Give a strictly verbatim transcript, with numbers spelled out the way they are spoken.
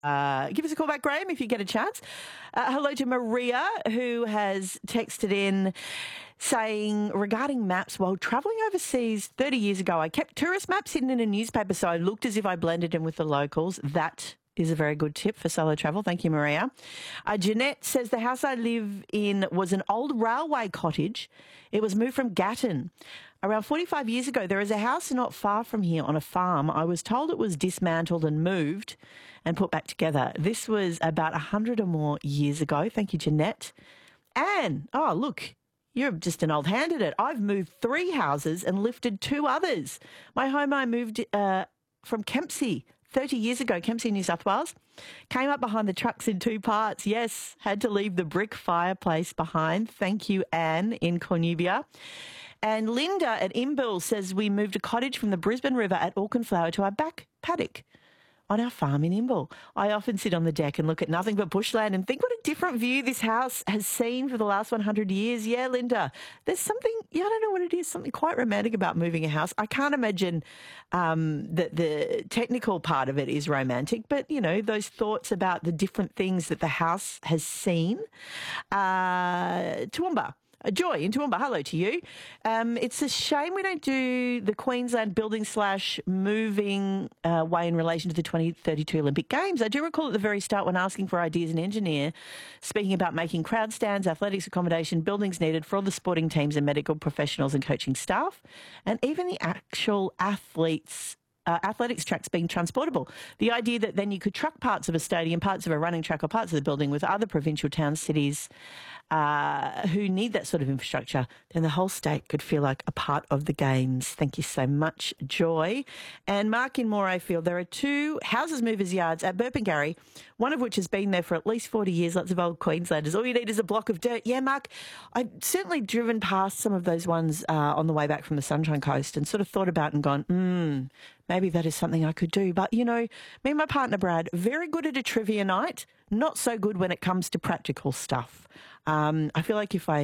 Uh, give us a call back, Graham, if you get a chance. Uh, hello to Maria, who has texted in saying, regarding maps, while travelling overseas thirty years ago, I kept tourist maps hidden in a newspaper so I looked as if I blended in with the locals. That is a very good tip for solo travel. Thank you, Maria. Uh, Jeanette says, the house I live in was an old railway cottage. It was moved from Gatton. Around forty-five years ago, there is a house not far from here on a farm. I was told it was dismantled and moved and put back together. This was about one hundred or more years ago. Thank you, Jeanette. Anne, oh, look, you're just an old hand at it. I've moved three houses and lifted two others. My home I moved uh, from Kempsey thirty years ago, Kempsey, New South Wales. Came up behind the trucks in two parts. Yes, had to leave the brick fireplace behind. Thank you, Anne, in Cornubia. And Linda at Imbil says we moved a cottage from the Brisbane River at Auchenflower to our back paddock on our farm in Imbil. I often sit on the deck and look at nothing but bushland and think what a different view this house has seen for the last one hundred years. Yeah, Linda, there's something, yeah, I don't know what it is, something quite romantic about moving a house. I can't imagine um, that the technical part of it is romantic, but, you know, those thoughts about the different things that the house has seen. Uh, Toowoomba. Joy in Toowoomba, hello to you. Um, it's a shame we don't do the Queensland building slash moving uh, way in relation to the twenty thirty-two Olympic Games. I do recall at the very start when asking for ideas an engineer, speaking about making crowd stands, athletics accommodation, buildings needed for all the sporting teams and medical professionals and coaching staff, and even the actual athletes Uh, athletics tracks being transportable. The idea that then you could truck parts of a stadium, parts of a running track or parts of the building with other provincial towns, cities uh, who need that sort of infrastructure, then the whole state could feel like a part of the Games. Thank you so much, Joy. And Mark in Morayfield, there are two houses movers yards at Burpengary, one of which has been there for at least forty years, lots of old Queenslanders. All you need is a block of dirt. Yeah, Mark, I've certainly driven past some of those ones uh, on the way back from the Sunshine Coast and sort of thought about and gone, hmm, maybe that is something I could do. But, you know, me and my partner, Brad, very good at a trivia night, not so good when it comes to practical stuff. Um, I feel like if I